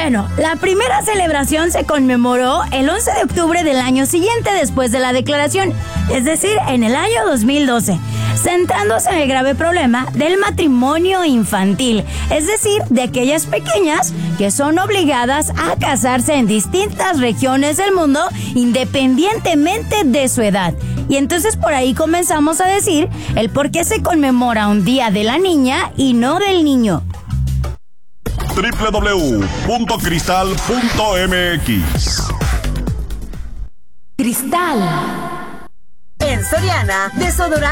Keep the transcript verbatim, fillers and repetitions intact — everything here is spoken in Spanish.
Bueno, la primera celebración se conmemoró el once de octubre del año siguiente después de la declaración, es decir, en el año dos mil doce, centrándose en el grave problema del matrimonio infantil, es decir, de aquellas pequeñas que son obligadas a casarse en distintas regiones del mundo independientemente de su edad. Y entonces por ahí comenzamos a decir el por qué se conmemora un día de la niña y no del niño. doble u doble u doble u punto cristal punto m x Cristal. En Soriana, desodorante